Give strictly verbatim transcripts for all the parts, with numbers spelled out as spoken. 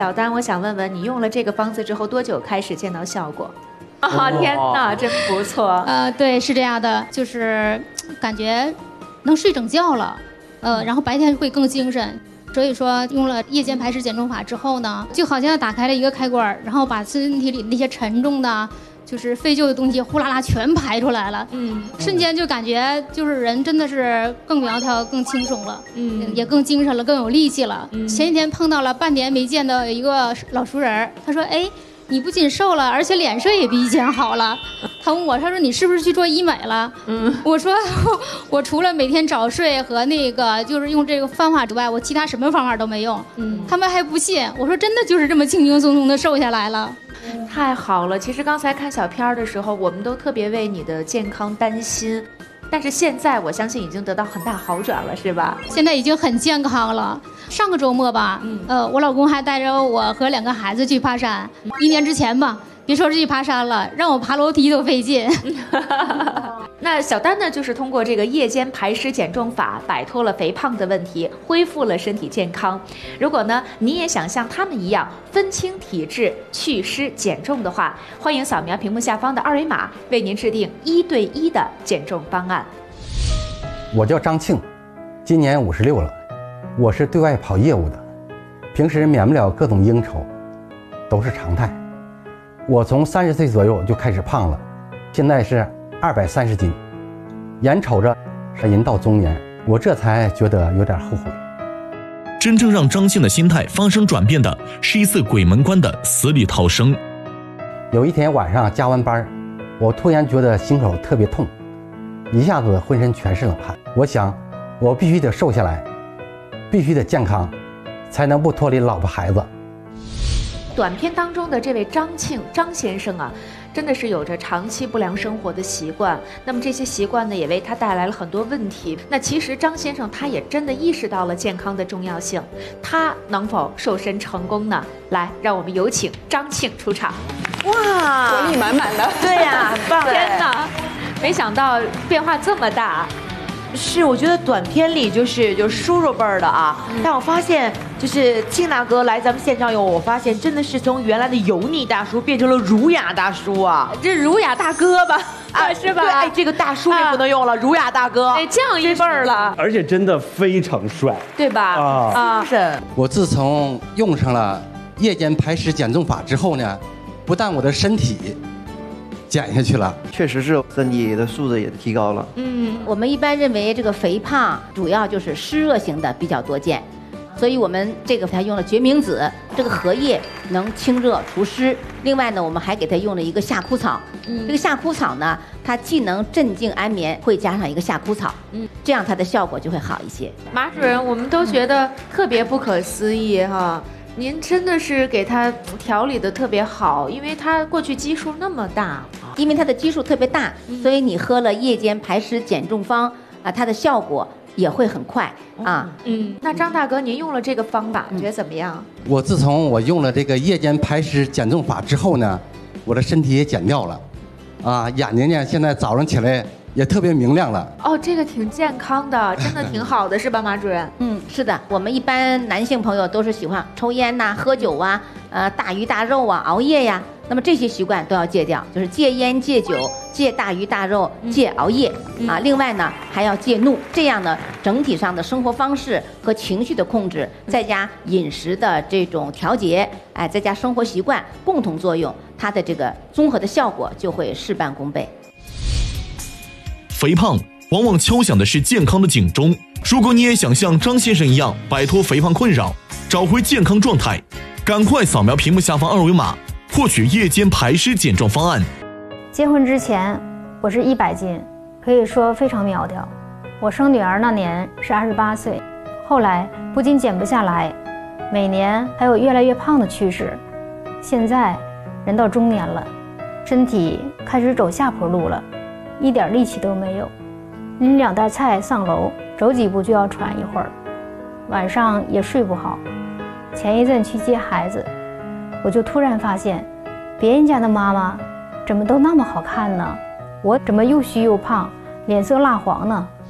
小丹，我想问问你，用了这个方子之后多久开始见到效果？啊，天哪，真不错。 呃，对，是这样的，就是感觉能睡整觉了，呃，然后白天会更精神。所以说，用了夜间排湿减重法之后呢，就好像打开了一个开关，然后把身体里那些沉重的，就是废旧的东西呼啦啦全排出来了。嗯，瞬间就感觉就是人真的是更苗条、更轻松了，嗯，也更精神了，更有力气了。嗯，前几天碰到了半年没见的一个老熟人，他说：“哎。”你不仅瘦了，而且脸色也比以前好了。他问我，他说你是不是去做医美了？嗯，我说我除了每天早睡和那个就是用这个方法之外，我其他什么方法都没用。嗯，他们还不信。我说真的就是这么轻轻松松的瘦下来了。 太好了！其实刚才看小片的时候，我们都特别为你的健康担心。但是现在我相信已经得到很大好转了，是吧？ 现在已经很健康了。上个周末吧，嗯、呃，我老公还带着我和两个孩子去爬山。嗯、一年之前吧，别说是去爬山了，让我爬楼梯都费劲。 那小丹呢，就是通过这个夜间排湿减重法，摆脱了肥胖的问题，恢复了身体健康。如果呢，你也想像他们一样分清体质、祛湿减重的话，欢迎扫描屏幕下方的二维码，为您制定一对一的减重方案。 我叫张庆，今年五十六了，我是对外跑业务的，平时免不了各种应酬，都是常态。我从三十岁左右就开始胖了，现在是二百三十斤，眼瞅着是人到中年，我这才觉得有点后悔。 真正让张庆的心态发生转变的是一次鬼门关的死里逃生。 有一天晚上加完班，我突然觉得心口特别痛，一下子浑身全是冷汗。我想我必须得瘦下来，必须得健康，才能不拖累老婆孩子。 短片当中的这位张庆张先生啊，真的是有着长期不良生活的习惯，那么这些习惯呢，也为他带来了很多问题。那其实张先生他也真的意识到了健康的重要性，他能否瘦身成功呢？来，让我们有请张庆出场。 哇，活力满满的， 对呀、啊，很棒！天哪，没想到变化这么大。 是，我觉得短片里就是就是叔叔辈儿的啊，嗯、但我发现就是庆大哥来咱们现场以后，我发现真的是从原来的油腻大叔变成了儒雅大叔啊， 这儒雅大哥吧，啊是吧？ 对，哎，这个大叔也不能用了，啊、儒雅大哥， 哎，这样一辈儿了， 而且真的非常帅， 对吧？啊啊，是。 我自从用上了夜间排湿减重法之后呢，不但我的身体减下去了， 确实是身体的素质也提高了。 嗯，我们一般认为这个肥胖主要就是湿热型的比较多见，所以我们这个还用了决明子，这个荷叶能清热除湿。另外呢，我们还给它用了一个夏枯草。嗯，这个夏枯草呢，它既能镇静安眠，会加上一个夏枯草，嗯，这样它的效果就会好一些。 马主任，我们都觉得特别不可思议哈。您真的是给他调理的特别好，因为他过去基数那么大， 因为他的基数特别大，嗯、所以你喝了夜间排湿减重方啊，它的效果也会很快啊。 嗯，那张大哥，您用了这个方法，你觉得怎么样？ 我自从我用了这个夜间排湿减重法之后呢，我的身体也减掉了，啊，眼睛呢现在早上起来也特别明亮了。 哦，这个挺健康的，真的挺好的，是吧，马主任？ 嗯，是的。我们一般男性朋友都是喜欢抽烟呐、喝酒啊、呃大鱼大肉啊、熬夜呀。那么这些习惯都要戒掉，就是戒烟、戒酒、戒大鱼大肉、戒熬夜、嗯、啊。另外呢，还要戒怒。这样呢，整体上的生活方式和情绪的控制，再加饮食的这种调节，哎，再加生活习惯共同作用，它的这个综合的效果就会事半功倍。 肥胖往往敲响的是健康的警钟。如果你也想像张先生一样摆脱肥胖困扰，找回健康状态，赶快扫描屏幕下方二维码，获取夜间排湿减重方案。 结婚之前我是一百斤，可以说非常苗条。我生女儿那年是二十八岁，后来不仅减不下来，每年还有越来越胖的趋势。现在人到中年了，身体开始走下坡路了，一点力气都没有，拎两袋菜上楼，走几步就要喘一会儿，晚上也睡不好。前一阵去接孩子，我就突然发现，别人家的妈妈怎么都那么好看呢？我怎么又虚又胖，脸色蜡黄呢？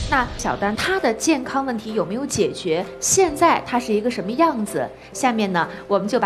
那小丹她的健康问题有没有解决？现在她是一个什么样子？下面呢，我们就把